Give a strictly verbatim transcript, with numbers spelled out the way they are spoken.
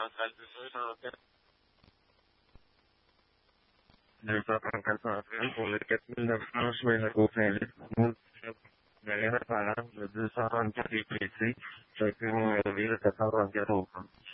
Les soixante-quatorze pour les quatre mille neuf cents, je vais le conférer. Derrière la parole, le deux cent trente-quatre est précis. Chacun m'a levé le quatre cent trente-quatre au fond.